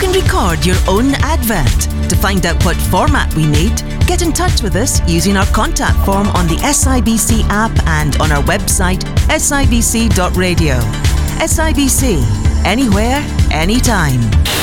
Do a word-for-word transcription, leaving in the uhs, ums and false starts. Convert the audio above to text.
can record your own advert. To find out what format we need, get in touch with us using our contact form on the S I B C app and on our website s i b c dot radio. S I B C, anywhere, anytime.